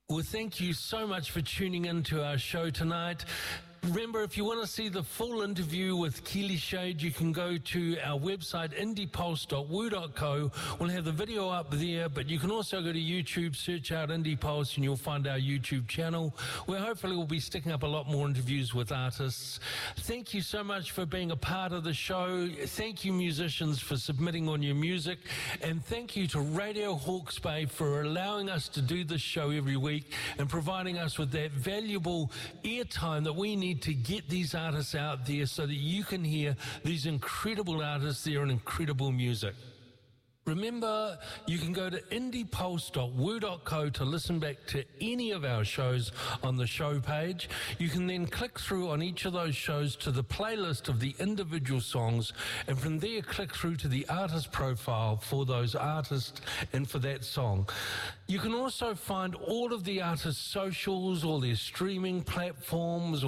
Well, thank you so much for tuning in to our show tonight. Remember, if you want to see the full interview with Keely Shade, you can go to our website, indiepulse.woo.co. We'll have the video up there, but you can also go to YouTube, search out Indie Pulse, and you'll find our YouTube channel, where hopefully we'll be sticking up a lot more interviews with artists. Thank you so much for being a part of the show. Thank you, musicians, for submitting on your music. And thank you to Radio Hawke's Bay for allowing us to do this show every week and providing us with that valuable airtime that we need to get these artists out there so that you can hear these incredible artists there and incredible music. Remember, you can go to indiepulse.woo.co to listen back to any of our shows on the show page. You can then click through on each of those shows to the playlist of the individual songs, and from there click through to the artist profile for those artists and for that song. You can also find all of the artists' socials, all their streaming platforms,